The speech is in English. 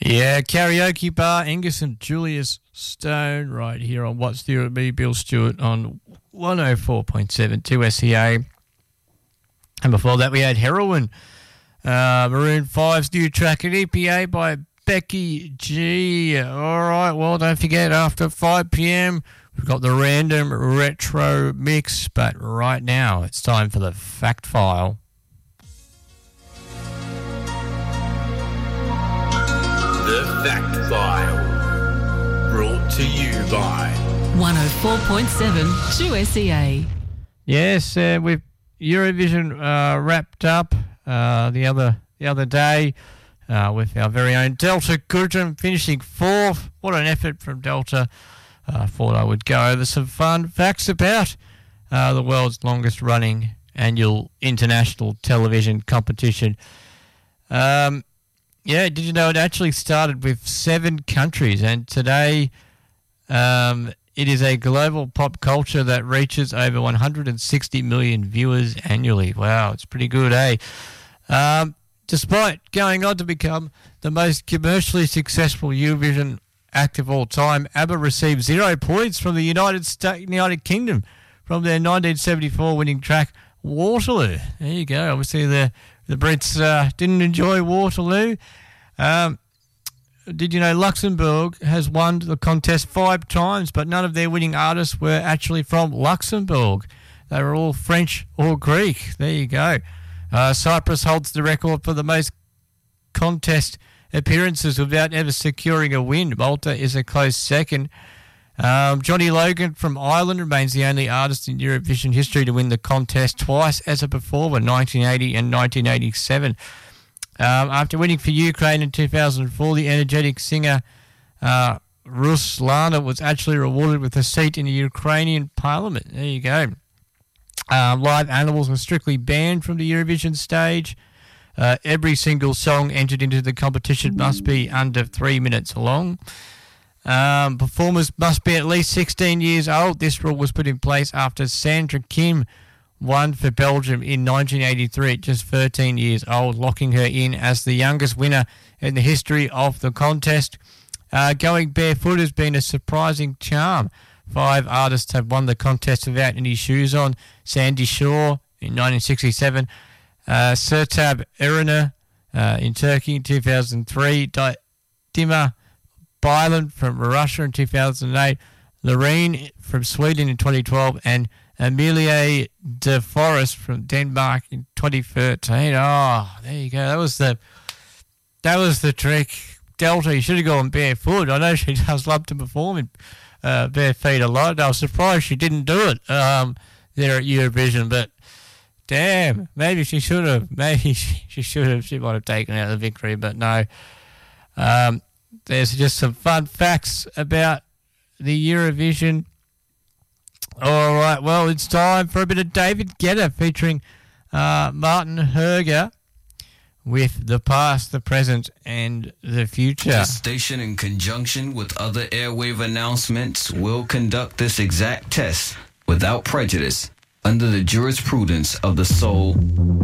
Yeah, Karaoke Bar, Angus and Julius Stone, right here on What's There with me, Bill Stewart, on 104.7 2SEA. And before that, we had Heroin, Maroon 5's new track at EPA by Becky G. All right, well, don't forget, after 5 p.m, we've got the random retro mix, but right now it's time for the Fact File. The Fact File, brought to you by 104.7 2SEA. Yes, with Eurovision wrapped up the other day with our very own Delta Goodrum finishing fourth. What an effort from Delta. Thought I would go over some fun facts about the world's longest running annual international television competition. Yeah, did you know it actually started with 7 countries, and today it is a global pop culture that reaches over 160 million viewers annually. Wow, it's pretty good, eh? Despite going on to become the most commercially successful Eurovision act of all time, ABBA received 0 points from the United Kingdom from their 1974 winning track Waterloo. There you go. Obviously, the Brits didn't enjoy Waterloo. Did you know Luxembourg has won the contest 5 times, but none of their winning artists were actually from Luxembourg. They were all French or Greek. There you go. Cyprus holds the record for the most contest appearances without ever securing a win. Malta is a close second. Johnny Logan from Ireland remains the only artist in Eurovision history to win the contest twice as a performer, 1980 and 1987. After winning for Ukraine in 2004, the energetic singer Ruslana was actually rewarded with a seat in the Ukrainian parliament. There you go. Live animals were strictly banned from the Eurovision stage. Every single song entered into the competition must be under 3 minutes long. Performers must be at least 16 years old. This rule was put in place after Sandra Kim won for Belgium in 1983 at just 13 years old, locking her in as the youngest winner in the history of the contest. Going barefoot has been a surprising charm. 5 artists have won the contest without any shoes on. Sandy Shaw in 1967, Sertab Erener in Turkey in 2003, Dima Bilan from Russia in 2008, Loreen from Sweden in 2012, and Amelie de Forest from Denmark in 2013. Oh, there you go. That was the trick. Delta, you should have gone barefoot. I know she does love to perform in bare feet a lot. I was surprised she didn't do it there at Eurovision, but damn, maybe she should have. Maybe she should have. She might have taken out the victory, but no. There's just some fun facts about the Eurovision. All right, well, it's time for a bit of David Guetta featuring Martin Herger with The Past, the Present, and the Future. The station, in conjunction with other airwave announcements, will conduct this exact test without prejudice under the jurisprudence of the Soul